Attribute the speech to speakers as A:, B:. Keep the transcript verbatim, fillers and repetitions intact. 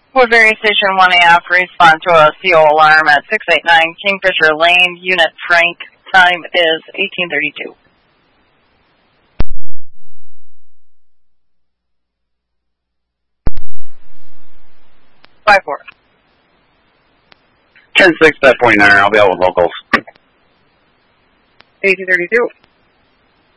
A: Woodbury Station one A F, respond to a C O alarm at six eight nine Kingfisher Lane, Unit Frank. Time is eighteen thirty-two. five four.
B: ten six, that forty-nine, I'll be out with locals.
A: eighteen thirty-two.